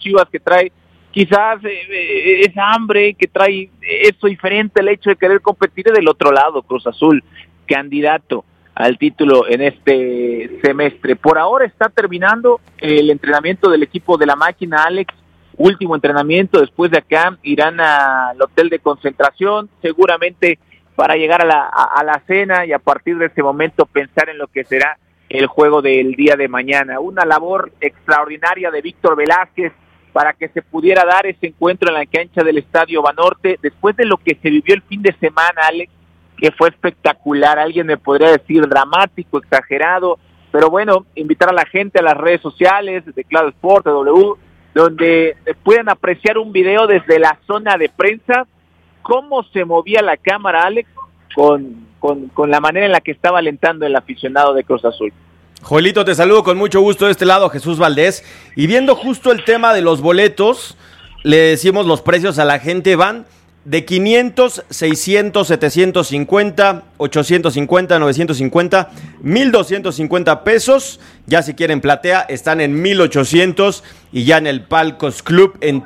Chivas, que trae quizás esa hambre, que trae eso diferente, el hecho de querer competir. Del otro lado, Cruz Azul, candidato al título en este semestre. Por ahora está terminando el entrenamiento del equipo de la máquina, Alex, último entrenamiento. Después de acá irán al hotel de concentración, seguramente para llegar a la cena, y a partir de ese momento pensar en lo que será el juego del día de mañana. Una labor extraordinaria de Víctor Velázquez para que se pudiera dar ese encuentro en la cancha del Estadio Banorte, después de lo que se vivió el fin de semana, Alex, que fue espectacular. Alguien me podría decir dramático, exagerado, pero bueno, invitar a la gente a las redes sociales de Claro Sport, de W, donde puedan apreciar un video desde la zona de prensa, cómo se movía la cámara, Alex, con la manera en la que estaba alentando el aficionado de Cruz Azul. Joelito, te saludo con mucho gusto de este lado, Jesús Valdés. Y viendo justo el tema de los boletos, le decimos los precios a la gente, van de 500, 600, 750, 850, 950, 1,250 pesos. Ya si quieren platea, están en 1,800 y ya en el Palcos Club en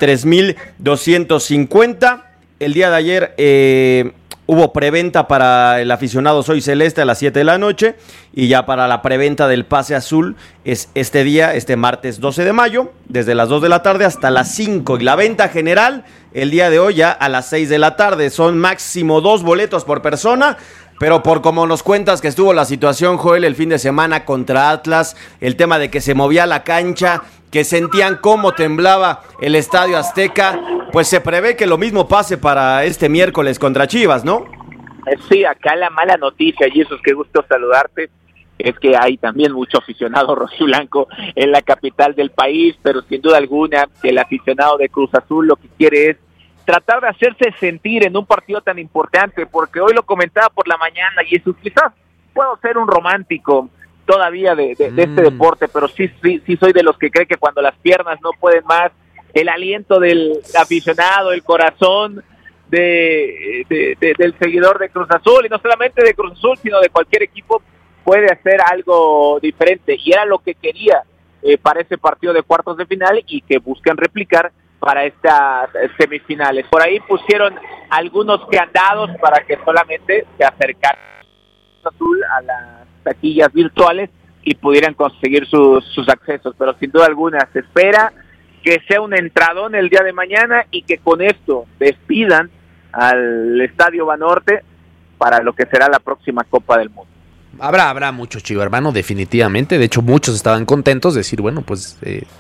3,250. El día de ayer hubo preventa para el aficionado Soy Celeste a las 7 de la noche, y ya para la preventa del pase azul es este día, este martes 12 de mayo, desde las 2 de la tarde hasta las 5, y la venta general el día de hoy ya a las 6 de la tarde. Son máximo 2 boletos por persona, pero por como nos cuentas que estuvo la situación, Joel, el fin de semana contra Atlas, el tema de que se movía la cancha, que sentían cómo temblaba el Estadio Azteca, pues se prevé que lo mismo pase para este miércoles contra Chivas, ¿no? Sí, acá la mala noticia, y eso es que gusto saludarte, es que hay también mucho aficionado rojiblanco en la capital del país, pero sin duda alguna el aficionado de Cruz Azul lo que quiere es tratar de hacerse sentir en un partido tan importante, porque hoy lo comentaba por la mañana, y eso quizás puedo ser un romántico todavía de este deporte, pero sí soy de los que cree que cuando las piernas no pueden más, el aliento del aficionado, el corazón del seguidor de Cruz Azul, y no solamente de Cruz Azul, sino de cualquier equipo, puede hacer algo diferente, y era lo que quería para ese partido de cuartos de final, y que buscan replicar para estas semifinales. Por ahí pusieron algunos candados para que solamente se acercaran Cruz Azul a las taquillas virtuales y pudieran conseguir sus accesos, pero sin duda alguna se espera que sea un entradón el día de mañana, y que con esto despidan al Estadio Banorte para lo que será la próxima Copa del Mundo. Habrá mucho chivo, hermano, definitivamente. De hecho, muchos estaban contentos de decir, bueno, pues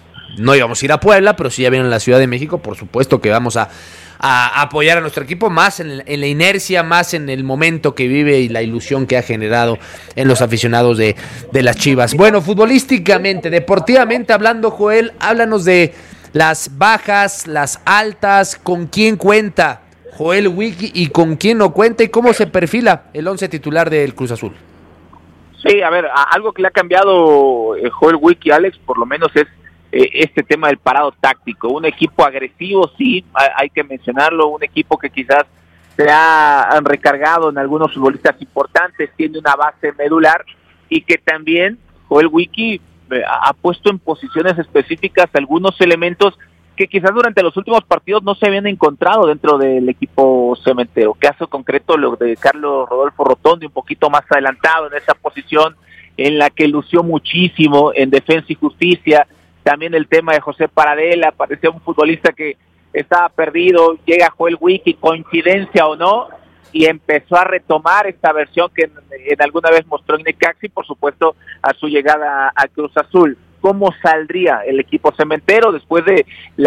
no íbamos a ir a Puebla, pero si ya vienen a la Ciudad de México, por supuesto que vamos a apoyar a nuestro equipo, más en la inercia, más en el momento que vive y la ilusión que ha generado en los aficionados de las Chivas. Bueno, futbolísticamente, deportivamente hablando, Joel, háblanos de las bajas, las altas, con quién cuenta Joel Wiki y con quién no cuenta, y cómo se perfila el 11 titular del Cruz Azul. Sí, a ver, algo que le ha cambiado Joel Wiki, Alex, por lo menos es este tema del parado táctico. Un equipo agresivo, sí, hay que mencionarlo, un equipo que quizás se han recargado en algunos futbolistas importantes, tiene una base medular, y que también Joel Wiki ha puesto en posiciones específicas algunos elementos que quizás durante los últimos partidos no se habían encontrado dentro del equipo cementero. Caso concreto lo de Carlos Rodolfo Rotondi, un poquito más adelantado en esa posición en la que lució muchísimo en Defensa y Justicia. También el tema de José Paradela, parecía un futbolista que estaba perdido, llega Joel Wiki, coincidencia o no, y empezó a retomar esta versión que en alguna vez mostró en Necaxa, y por supuesto a su llegada a Cruz Azul. ¿Cómo saldría el equipo cementero después de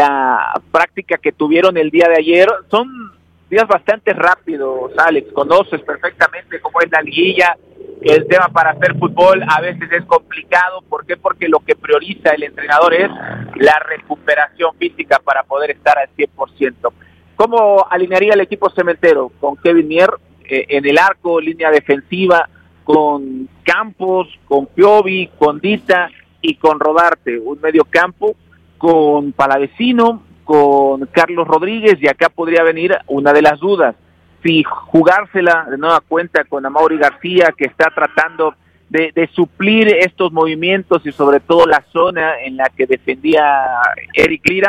la práctica que tuvieron el día de ayer? Son días bastante rápidos, Alex, conoces perfectamente cómo es la liguilla. El tema para hacer fútbol a veces es complicado. ¿Por qué? Porque lo que prioriza el entrenador es la recuperación física para poder estar al 100%. ¿Cómo alinearía el equipo cementero? Con Kevin Mier en el arco, línea defensiva, con Campos, con Piovi, con Dita y con Rodarte. Un medio campo con Palavecino, con Carlos Rodríguez, y acá podría venir una de las dudas. Si jugársela de nueva cuenta con Amaury García, que está tratando de suplir estos movimientos y sobre todo la zona en la que defendía Eric Lira,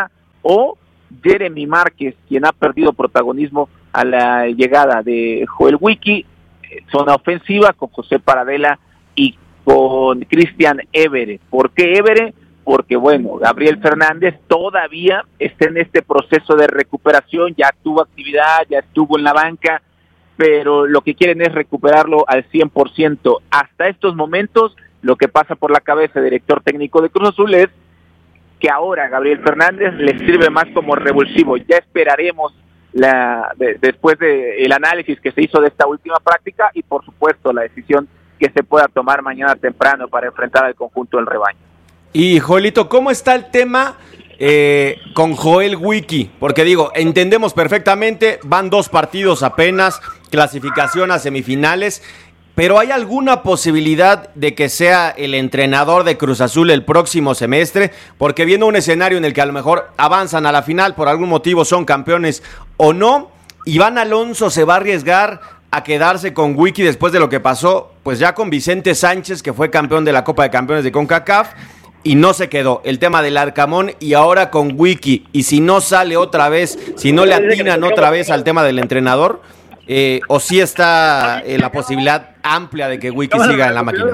o Jeremy Márquez, quien ha perdido protagonismo a la llegada de Joel Wiki, zona ofensiva con José Paradela y con Cristian Évere. ¿Por qué Évere? Porque bueno, Gabriel Fernández todavía está en este proceso de recuperación, ya tuvo actividad, ya estuvo en la banca, pero lo que quieren es recuperarlo al 100%. Hasta estos momentos, lo que pasa por la cabeza del director técnico de Cruz Azul es que ahora Gabriel Fernández le sirve más como revulsivo. Ya esperaremos después del análisis que se hizo de esta última práctica y por supuesto la decisión que se pueda tomar mañana temprano para enfrentar al conjunto del rebaño. Y Joelito, ¿cómo está el tema con Joel Wiki? Porque digo, entendemos perfectamente, van 2 partidos apenas, clasificación a semifinales, pero ¿hay alguna posibilidad de que sea el entrenador de Cruz Azul el próximo semestre? Porque viendo un escenario en el que a lo mejor avanzan a la final, por algún motivo son campeones o no, Iván Alonso se va a arriesgar a quedarse con Wiki después de lo que pasó, pues ya con Vicente Sánchez, que fue campeón de la Copa de Campeones de CONCACAF, y no se quedó. El tema del Arcamón y ahora con Wiki, y si no sale otra vez, si no le atinan otra vez al tema del entrenador, o sí está la posibilidad amplia de que Wiki siga en la máquina.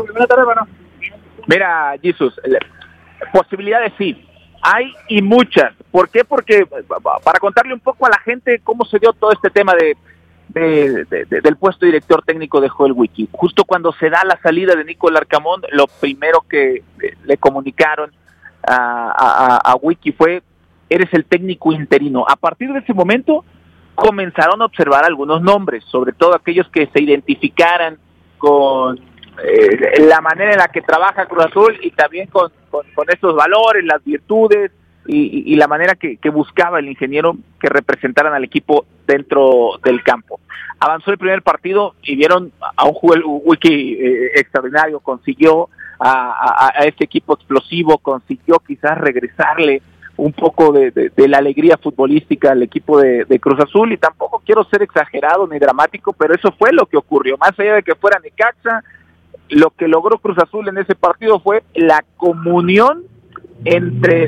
Mira, Jesús, posibilidades sí, hay y muchas. ¿Por qué? Porque para contarle un poco a la gente cómo se dio todo este tema del puesto de director técnico de Joel Wiki. Justo cuando se da la salida de Nicolás Arcamón, lo primero que le comunicaron a Wiki fue: eres el técnico interino. A partir de ese momento comenzaron a observar algunos nombres, sobre todo aquellos que se identificaran con la manera en la que trabaja Cruz Azul y también con esos valores, las virtudes y la manera que buscaba el ingeniero que representaran al equipo dentro del campo. Avanzó el primer partido y vieron a un Wiki extraordinario, consiguió a este equipo explosivo, consiguió quizás regresarle un poco de la alegría futbolística al equipo de Cruz Azul, y tampoco quiero ser exagerado ni dramático, pero eso fue lo que ocurrió. Más allá de que fuera Necaxa, lo que logró Cruz Azul en ese partido fue la comunión entre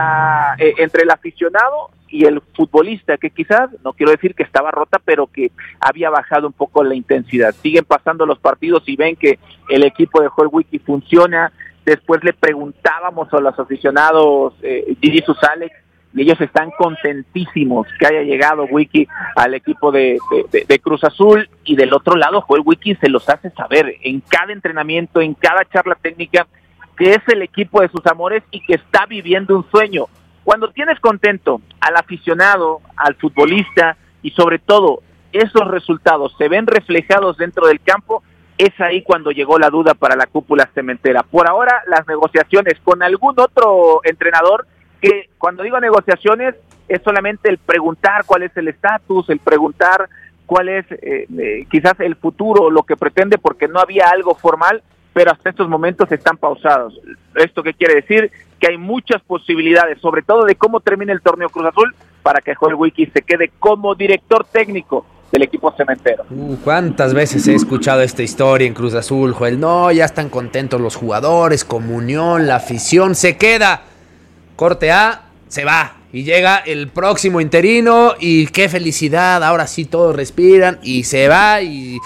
el aficionado y el futbolista, que quizás, no quiero decir que estaba rota, pero que había bajado un poco la intensidad. Siguen pasando los partidos y ven que el equipo de Joel Wiki funciona. Después le preguntábamos a los aficionados Jesus Alex, y ellos están contentísimos que haya llegado Wiki al equipo de Cruz Azul, y del otro lado Joel Wiki se los hace saber en cada entrenamiento, en cada charla técnica, que es el equipo de sus amores y que está viviendo un sueño. Cuando tienes contento al aficionado, al futbolista, y sobre todo esos resultados se ven reflejados dentro del campo, es ahí cuando llegó la duda para la cúpula cementera. Por ahora, las negociaciones con algún otro entrenador, que cuando digo negociaciones es solamente el preguntar cuál es el estatus, el preguntar cuál es quizás el futuro, lo que pretende, porque no había algo formal, pero hasta estos momentos están pausados. ¿Esto qué quiere decir? Que hay muchas posibilidades, sobre todo de cómo termine el torneo Cruz Azul, para que Joel Wiki se quede como director técnico del equipo cementero. ¿Cuántas veces he escuchado esta historia en Cruz Azul, Joel? No, ya están contentos los jugadores, comunión, la afición, se queda. Corte A, se va. Y llega el próximo interino y qué felicidad, ahora sí todos respiran y se va. Y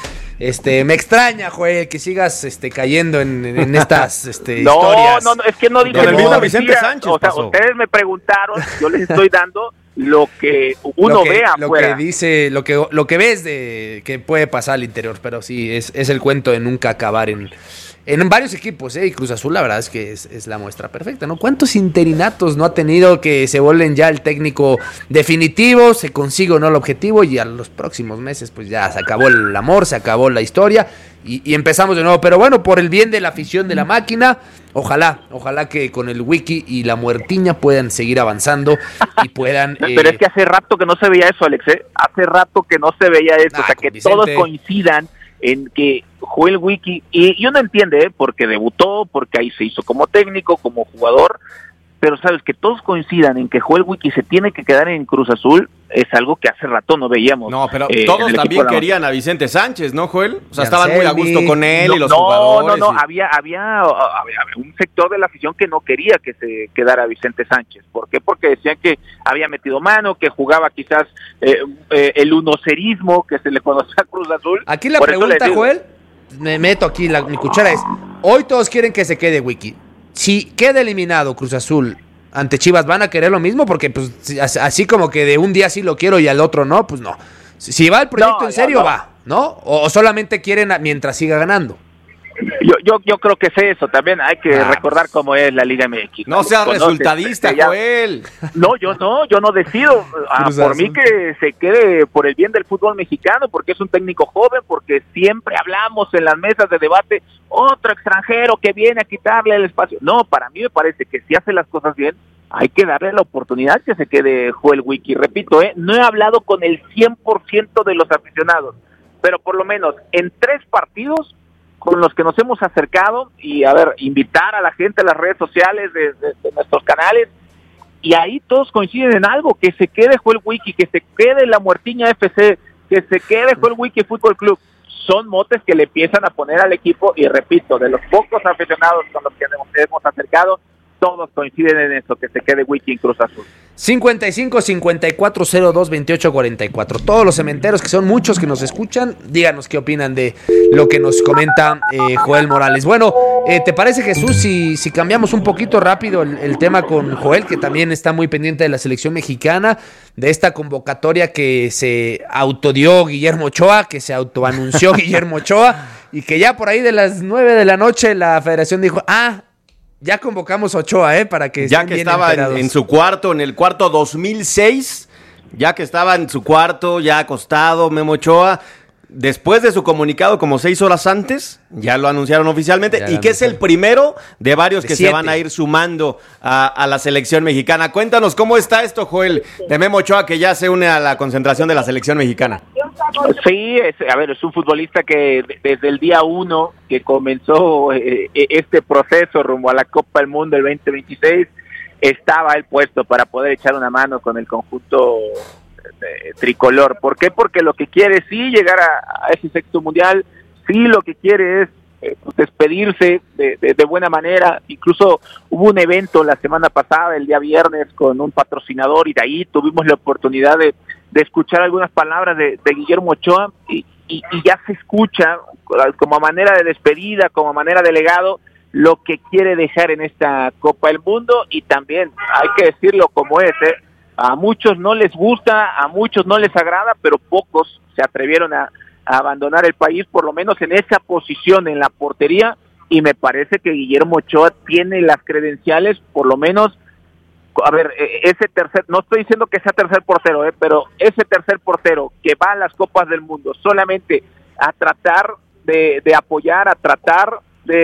me extraña, Joel, que sigas cayendo en estas historias. No, es que no dije el mismo Vicente Sánchez. O sea, ustedes me preguntaron, yo les estoy dando lo que uno ve afuera. Lo que dice, lo que ves de que puede pasar al interior, pero sí, es el cuento de nunca acabar en varios equipos, y Cruz Azul la verdad es que es la muestra perfecta, ¿no? ¿Cuántos interinatos no ha tenido que se vuelven ya el técnico definitivo, se consigue o no el objetivo, y a los próximos meses pues ya se acabó el amor, se acabó la historia y empezamos de nuevo? Pero bueno, por el bien de la afición de la máquina, ojalá que con el Wiki y la muertiña puedan seguir avanzando y puedan... Pero es que hace rato que no se veía eso, Alex, hace rato que no se veía eso, o sea, que Vicente, todos coincidan en que Joel Wiki, y uno entiende, porque debutó, porque ahí se hizo como técnico, como jugador, pero sabes que todos coincidan en que Joel Wiki se tiene que quedar en Cruz Azul, es algo que hace rato no veíamos. No, pero todos también querían a Vicente Sánchez, ¿no, Joel? O sea, estaban muy a gusto con él y los jugadores. No, había un sector de la afición que no quería que se quedara Vicente Sánchez. ¿Por qué? Porque decían que había metido mano, que jugaba quizás el unocerismo que se le conocía a Cruz Azul. Aquí la pregunta, Joel, me meto aquí, mi cuchara es, hoy todos quieren que se quede Wiki. Si queda eliminado Cruz Azul ante Chivas, ¿van a querer lo mismo? Porque pues así como que de un día sí lo quiero y al otro no, pues no. Si va el proyecto en serio, va, ¿no? O solamente quieren mientras siga ganando. Yo creo que es eso, también hay que recordar cómo es la Liga MX. No seas resultadista, Joel. No, yo no decido. Por mí que se quede por el bien del fútbol mexicano, porque es un técnico joven, porque siempre hablamos en las mesas de debate, otro extranjero que viene a quitarle el espacio. No, para mí me parece que si hace las cosas bien, hay que darle la oportunidad que se quede Joel Wiki. Repito, no he hablado con el 100% de los aficionados, pero por lo menos en 3 partidos con los que nos hemos acercado y, invitar a la gente a las redes sociales de nuestros canales, y ahí todos coinciden en algo, que se quede Joel Wiki, que se quede la Muertiña FC, que se quede Joel Wiki Fútbol Club. Son motes que le empiezan a poner al equipo, y repito, de los pocos aficionados con los que nos hemos acercado, todos coinciden en eso, que se quede Wiki en Cruz Azul. 55-5402-2844. Todos los cementeros, que son muchos que nos escuchan, díganos qué opinan de lo que nos comenta Joel Morales. Bueno, ¿te parece, Jesús, si cambiamos un poquito rápido el tema con Joel, que también está muy pendiente de la selección mexicana, de esta convocatoria que se autodió Guillermo Ochoa, que se autoanunció Guillermo Ochoa, y que ya por ahí de las 9 de la noche la federación dijo, ya convocamos a Ochoa, para que ya que estaba en su cuarto, en el cuarto 2006, ya que estaba en su cuarto, ya acostado, Memo Ochoa, después de su comunicado como 6 horas antes, ya lo anunciaron oficialmente, y que es el primero de varios que 7 se van a ir sumando a la selección mexicana. Cuéntanos cómo está esto, Joel, de Memo Ochoa, que ya se une a la concentración de la selección mexicana. Sí, es un futbolista que desde el día 1 que comenzó este proceso rumbo a la Copa del Mundo el 2026, estaba él puesto para poder echar una mano con el conjunto tricolor. ¿Por qué? Porque lo que quiere es sí llegar a ese sexto mundial, sí lo que quiere es despedirse de buena manera. Incluso hubo un evento la semana pasada, el día viernes, con un patrocinador, y de ahí tuvimos la oportunidad de escuchar algunas palabras de Guillermo Ochoa, y ya se escucha como manera de despedida, como manera de legado, lo que quiere dejar en esta Copa del Mundo. Y también hay que decirlo como es, a muchos no les gusta, a muchos no les agrada, pero pocos se atrevieron a abandonar el país, por lo menos en esa posición en la portería, y me parece que Guillermo Ochoa tiene las credenciales, por lo menos, ese tercer, no estoy diciendo que sea tercer portero, pero ese tercer portero que va a las Copas del Mundo solamente a tratar de apoyar, a tratar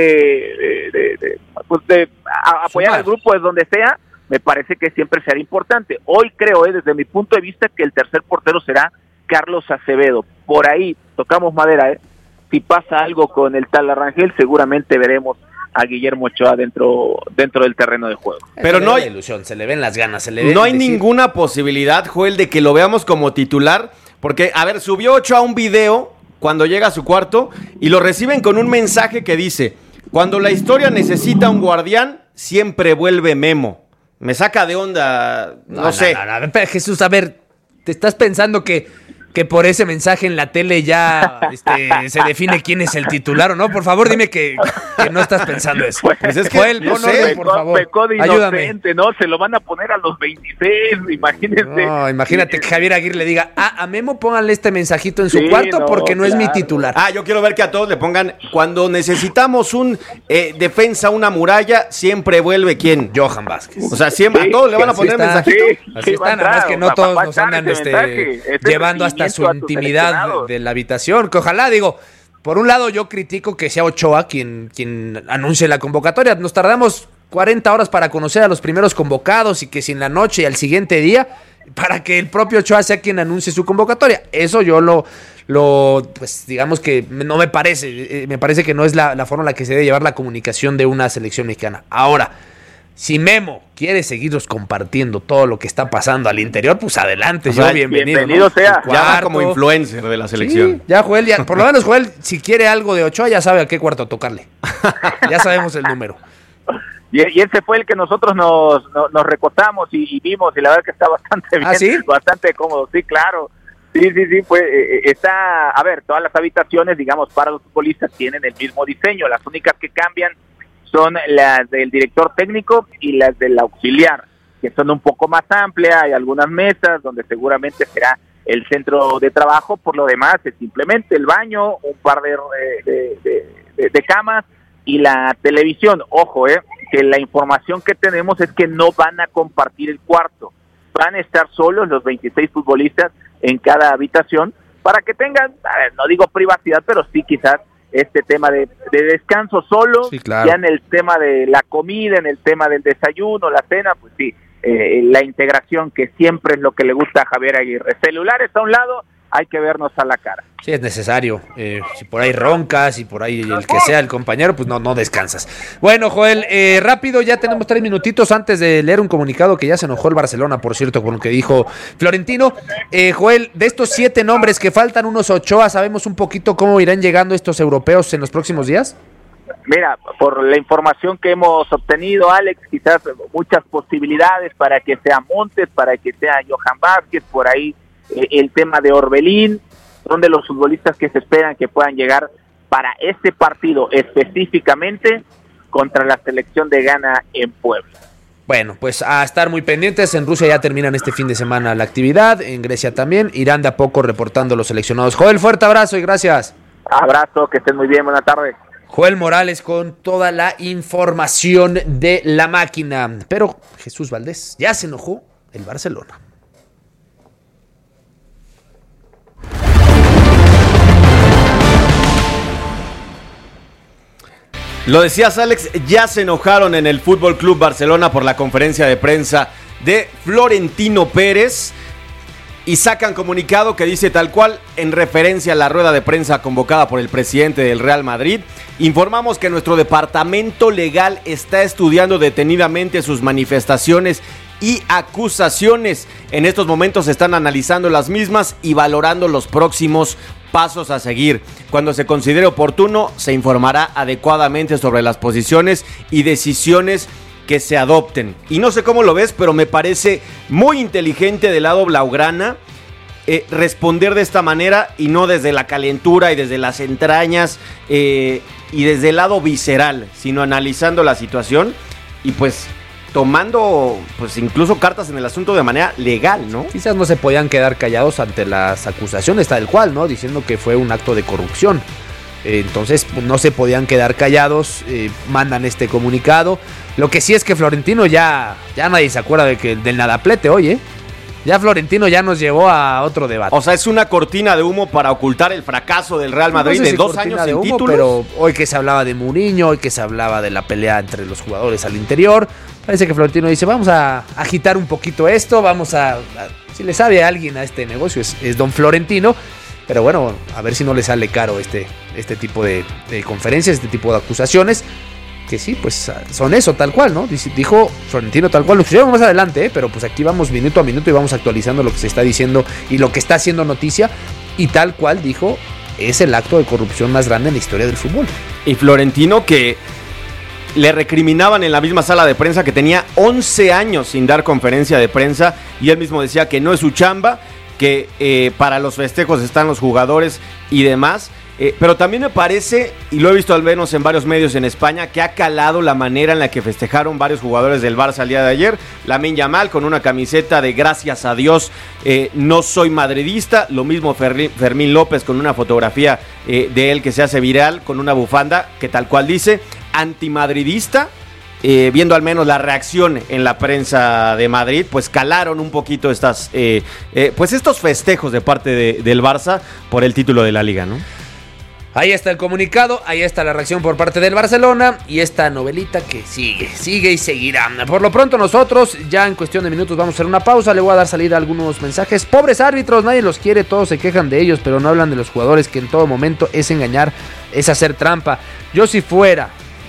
de apoyar al grupo desde donde sea, me parece que siempre será importante. Hoy creo, desde mi punto de vista, que el tercer portero será Carlos Acevedo. Por ahí, tocamos madera, si pasa algo con el tal Arrangel, seguramente veremos a Guillermo Ochoa dentro del terreno de juego. Pero no hay ilusión, se le ven las ganas, no hay ninguna posibilidad, Joel, de que lo veamos como titular, porque, subió Ochoa un video cuando llega a su cuarto y lo reciben con un mensaje que dice: cuando la historia necesita un guardián, siempre vuelve Memo. Me saca de onda, no sé. No, Jesús, ¿te estás pensando que por ese mensaje en la tele ya se define quién es el titular o no? Por favor, dime que no estás pensando eso. Pues es que Joel, por favor, pecó de inocente, ¿no? Se lo van a poner a los 26, imagínense. No, imagínate que Javier Aguirre le diga, a Memo pónganle este mensajito en su cuarto porque no es mi titular. Yo quiero ver que a todos le pongan, cuando necesitamos un defensa, una muralla, siempre vuelve ¿quién? Johan Vázquez. O sea, siempre a todos le van a poner mensajito. Así está, nada más que no todos nos andan llevando hasta su intimidad de la habitación, que ojalá, por un lado yo critico que sea Ochoa quien anuncie la convocatoria. Nos tardamos 40 horas para conocer a los primeros convocados, y que si en la noche y al siguiente día, para que el propio Ochoa sea quien anuncie su convocatoria. Eso yo pues digamos que no me parece, me parece que no es la forma en la que se debe llevar la comunicación de una selección mexicana. Ahora, Si Memo quiere seguirnos compartiendo todo lo que está pasando al interior, pues adelante, bienvenido. ¿no? Sea. Ya como influencer de la selección. Sí, ya Joel, por lo menos Joel, si quiere algo de Ochoa, ya sabe a qué cuarto tocarle. Ya sabemos el número. Y ese fue el que nosotros nos recostamos y vimos, y la verdad que está bastante bien, ¿sí? Bastante cómodo, sí, claro. Sí, está, a ver, todas las habitaciones, digamos, para los futbolistas tienen el mismo diseño, las únicas que cambian son las del director técnico y las del auxiliar, que son un poco más amplias, hay algunas mesas donde seguramente será el centro de trabajo, por lo demás es simplemente el baño, un par de camas y la televisión. Ojo, que la información que tenemos es que no van a compartir el cuarto, van a estar solos los 26 futbolistas en cada habitación para que tengan, a ver, no digo privacidad, pero sí quizás este tema de descanso solo, sí, claro. Ya en el tema de la comida, en el tema del desayuno, la cena, pues sí, la integración que siempre es lo que le gusta a Javier Aguirre. Celulares a un lado, hay que vernos a la cara. Sí, es necesario. Si por ahí roncas, si por ahí el que sea el compañero, pues no descansas. Bueno, Joel, rápido, ya tenemos 3 minutitos antes de leer un comunicado que ya se enojó el Barcelona, por cierto, con lo que dijo Florentino. Joel, de estos 7 nombres que faltan, unos Ochoa, ¿sabemos un poquito cómo irán llegando estos europeos en los próximos días? Mira, por la información que hemos obtenido, Alex, quizás muchas posibilidades para que sea Montes, para que sea Johan Vázquez, por ahí el tema de Orbelín, son de los futbolistas que se esperan que puedan llegar para este partido específicamente contra la selección de Ghana en Puebla. Bueno, pues a estar muy pendientes. En Rusia ya terminan este fin de semana la actividad, en Grecia también, irán de a poco reportando los seleccionados. Joel, fuerte abrazo y gracias. Abrazo, que estén muy bien, buena tarde. Joel Morales con toda la información de la máquina. Pero Jesús Valdés, ya se enojó el Barcelona. Lo decías, Alex, ya se enojaron en el Fútbol Club Barcelona por la conferencia de prensa de Florentino Pérez y sacan comunicado que dice tal cual, en referencia a la rueda de prensa convocada por el presidente del Real Madrid: informamos que nuestro departamento legal está estudiando detenidamente sus manifestaciones y acusaciones. En estos momentos se están analizando las mismas y valorando los próximos pasos a seguir. Cuando se considere oportuno, se informará adecuadamente sobre las posiciones y decisiones que se adopten. Y no sé cómo lo ves, pero me parece muy inteligente del lado blaugrana responder de esta manera y no desde la calentura y desde las entrañas y desde el lado visceral, sino analizando la situación y pues tomando pues incluso cartas en el asunto de manera legal, ¿no? Quizás no se podían quedar callados ante las acusaciones tal cual, ¿no? Diciendo que fue un acto de corrupción. Entonces pues, no se podían quedar callados, mandan este comunicado. Lo que sí es que Florentino ya nadie se acuerda del nadaplete hoy, ¿eh? Ya Florentino ya nos llevó a otro debate. O sea, es una cortina de humo para ocultar el fracaso del Real Madrid de 2 años sin títulos. Pero hoy que se hablaba de Mourinho, hoy que se hablaba de la pelea entre los jugadores al interior, parece que Florentino dice, vamos a agitar un poquito esto, vamos a si le sabe a alguien a este negocio es don Florentino, pero bueno, a ver si no le sale caro este tipo de conferencias, este tipo de acusaciones. Que sí, pues son eso, tal cual, ¿no? Dijo Florentino tal cual, lo escuchamos más adelante, pero pues aquí vamos minuto a minuto y vamos actualizando lo que se está diciendo y lo que está haciendo noticia, y tal cual dijo, es el acto de corrupción más grande en la historia del fútbol. Y Florentino, que le recriminaban en la misma sala de prensa que tenía 11 años sin dar conferencia de prensa, y él mismo decía que no es su chamba, que para los festejos están los jugadores y demás. Pero también me parece, y lo he visto al menos en varios medios en España, que ha calado la manera en la que festejaron varios jugadores del Barça el día de ayer. Lamine Yamal con una camiseta de gracias a Dios, no soy madridista. Lo mismo Fermín López con una fotografía de él que se hace viral con una bufanda que tal cual dice antimadridista. Viendo al menos la reacción en la prensa de Madrid, pues calaron un poquito estos festejos de parte del Barça por el título de la Liga, ¿no? Ahí está el comunicado, ahí está la reacción por parte del Barcelona y esta novelita que sigue y seguirá. Por lo pronto nosotros ya en cuestión de minutos vamos a hacer una pausa, le voy a dar salida a algunos mensajes. Pobres árbitros, nadie los quiere, todos se quejan de ellos, pero no hablan de los jugadores, que en todo momento es engañar, es hacer trampa. Yo si fuera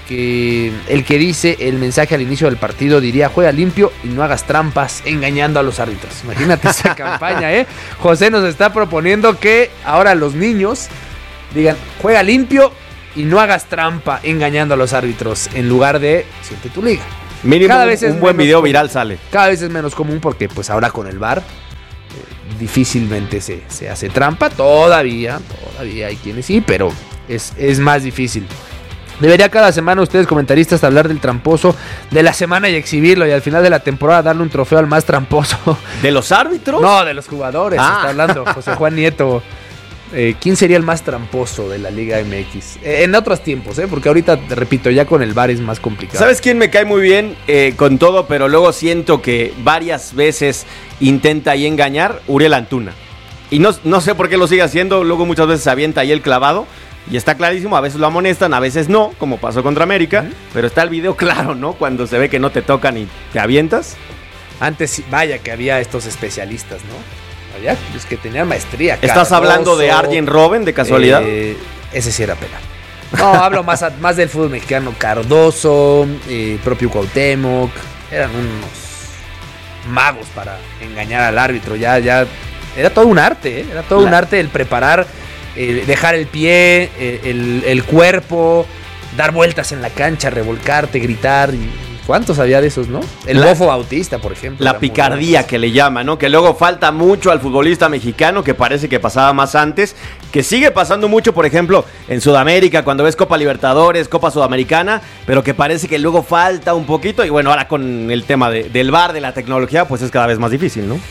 que el que dice el mensaje al inicio del partido diría: juega limpio y no hagas trampas engañando a los árbitros. Imagínate esa campaña, ¿eh? José nos está proponiendo que ahora los niños digan: juega limpio y no hagas trampa engañando a los árbitros, en lugar de siente tu liga. Mínimo cada vez un buen video viral sale. Cada vez es menos común porque pues ahora con el VAR difícilmente se hace trampa. Todavía hay quienes sí, pero es más difícil. Debería cada semana ustedes, comentaristas, hablar del tramposo de la semana y exhibirlo, y al final de la temporada darle un trofeo al más tramposo. ¿De los árbitros? No, de los jugadores. Está hablando José Juan Nieto. ¿Quién sería el más tramposo de la Liga MX? En otros tiempos, porque ahorita, repito, ya con el VAR es más complicado. ¿Sabes quién me cae muy bien con todo, pero luego siento que varias veces intenta ahí engañar? Uriel Antuna. Y no sé por qué lo sigue haciendo, luego muchas veces se avienta ahí el clavado. Y está clarísimo, a veces lo amonestan, a veces no, como pasó contra América. Pero está el video claro, ¿no? Cuando se ve que no te tocan y te avientas. Antes, vaya que había estos especialistas, ¿no? Había los que tenían maestría. ¿Estás hablando de Arjen Robben, de casualidad? Ese sí era penal. No, hablo más del fútbol mexicano. Cardoso, propio Cuauhtémoc. Eran unos magos para engañar al árbitro. Ya era todo un arte, Era todo un arte el preparar, dejar el pie, el cuerpo, dar vueltas en la cancha, revolcarte, gritar. ¿Cuántos había de esos, no? El Bofo Bautista, por ejemplo. La picardía que le llama, ¿no? Que luego falta mucho al futbolista mexicano, que parece que pasaba más antes, que sigue pasando mucho, por ejemplo, en Sudamérica, cuando ves Copa Libertadores, Copa Sudamericana, pero que parece que luego falta un poquito. Y bueno, ahora con el tema del VAR, de la tecnología, pues es cada vez más difícil, ¿no?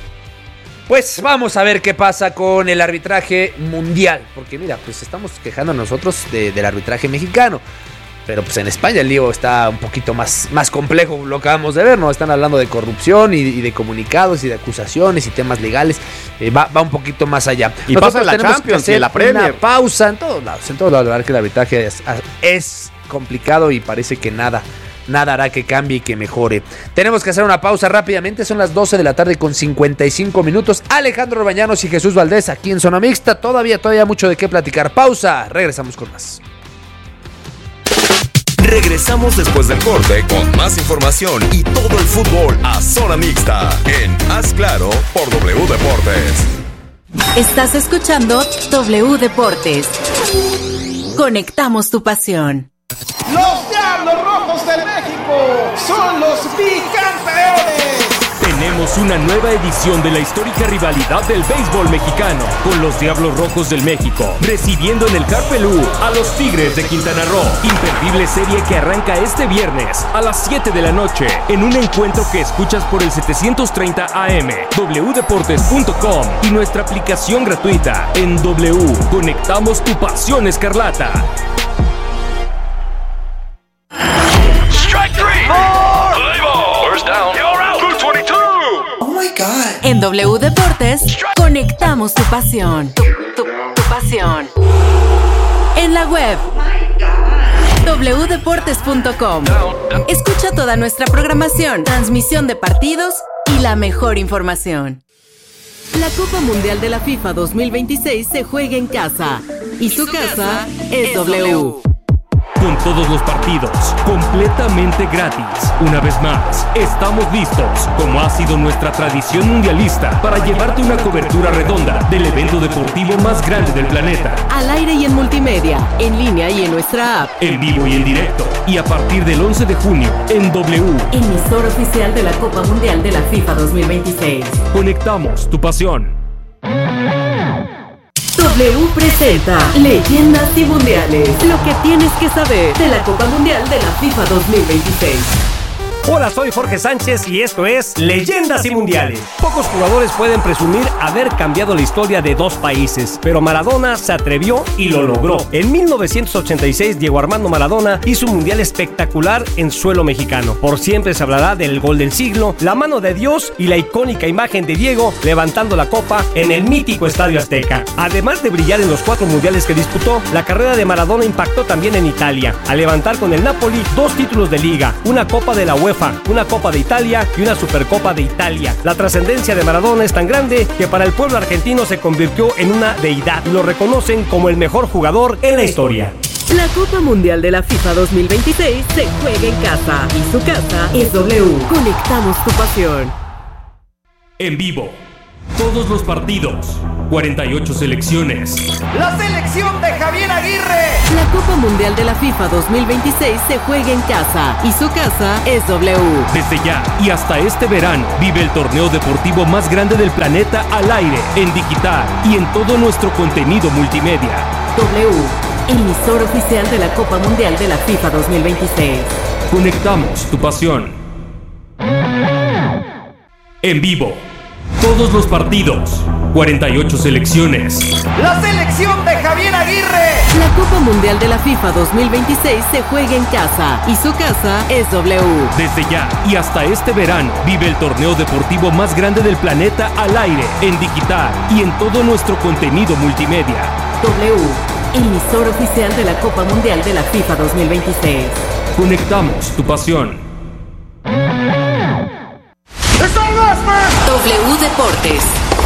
Pues vamos a ver qué pasa con el arbitraje mundial. Porque mira, pues estamos quejando nosotros del arbitraje mexicano. Pero pues en España el lío está un poquito más complejo, lo acabamos de ver, ¿no? Están hablando de corrupción y de comunicados y de acusaciones y temas legales. Va un poquito más allá. Y pasa en la Champions y en la Premier. Una pausa en todos lados. La verdad que el arbitraje es complicado y parece que nada hará que cambie y que mejore. Tenemos que hacer una pausa rápidamente. Son las 12 de la tarde con 55 minutos. Alejandro Bañanos y Jesús Valdés aquí en Zona Mixta. Todavía mucho de qué platicar. Pausa. Regresamos con más. Regresamos después del corte con más información y todo el fútbol a Zona Mixta en Haz Claro por W Deportes. Estás escuchando W Deportes. Conectamos tu pasión. Los Diablos Rojos de México son los bicampeones. Tenemos una nueva edición de la histórica rivalidad del béisbol mexicano, con los Diablos Rojos del México, recibiendo en el Carpelú a los Tigres de Quintana Roo. Imperdible serie que arranca este viernes a las 7 de la noche, en un encuentro que escuchas por el 730 AM, wdeportes.com y nuestra aplicación gratuita en W. Conectamos tu pasión escarlata. En W Deportes, conectamos tu pasión. Tu pasión. En la web, wdeportes.com. Escucha toda nuestra programación, transmisión de partidos y la mejor información. La Copa Mundial de la FIFA 2026 se juega en casa. Y su casa es W. Con todos los partidos, completamente gratis. Una vez más, estamos listos, como ha sido nuestra tradición mundialista, para llevarte una cobertura redonda del evento deportivo más grande del planeta. Al aire y en multimedia, en línea y en nuestra app. En vivo y en directo. Y a partir del 11 de junio, en W. Emisor oficial de la Copa Mundial de la FIFA 2026. Conectamos tu pasión. W presenta Leyendas y Mundiales. Lo que tienes que saber de la Copa Mundial de la FIFA 2026. Hola, soy Jorge Sánchez y esto es Leyendas y Mundiales. Pocos jugadores pueden presumir haber cambiado la historia de dos países, pero Maradona se atrevió y lo logró. En 1986, Diego Armando Maradona hizo un mundial espectacular en suelo mexicano. Por siempre se hablará del gol del siglo, la mano de Dios y la icónica imagen de Diego levantando la copa en el mítico Estadio Azteca. Además de brillar en los 4 mundiales que disputó, la carrera de Maradona impactó también en Italia, al levantar con el Napoli 2 títulos de liga, una Copa de la UEFA, una Copa de Italia y una Supercopa de Italia. La trascendencia de Maradona es tan grande que para el pueblo argentino se convirtió en una deidad y lo reconocen como el mejor jugador en la historia. La Copa Mundial de la FIFA 2026 se juega en casa y su casa es W. Conectamos tu pasión. En vivo, todos los partidos, 48 selecciones. La selección de Javier Aguirre. La Copa Mundial de la FIFA 2026 se juega en casa y su casa es W. Desde ya y hasta este verano, vive el torneo deportivo más grande del planeta al aire, en digital y en todo nuestro contenido multimedia. W, emisor oficial de la Copa Mundial de la FIFA 2026. Conectamos tu pasión. En vivo, todos los partidos, 48 selecciones. La selección de Javier Aguirre. La Copa Mundial de la FIFA 2026 se juega en casa y su casa es W. Desde ya y hasta este verano, vive el torneo deportivo más grande del planeta al aire, en digital y en todo nuestro contenido multimedia. W, emisor oficial de la Copa Mundial de la FIFA 2026. Conectamos tu pasión. W Deportes.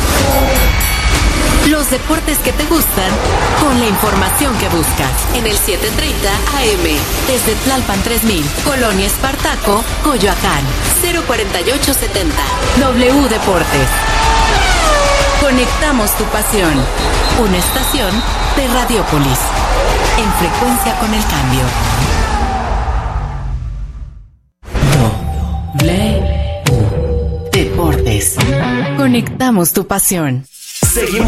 Los deportes que te gustan con la información que buscas. En el 7:30 AM. Desde Tlalpan 3000, Colonia Espartaco, Coyoacán. 04870. W Deportes. Conectamos tu pasión. Una estación de Radiopolis. En frecuencia con el cambio. W Deportes. Conectamos tu pasión. Seguimos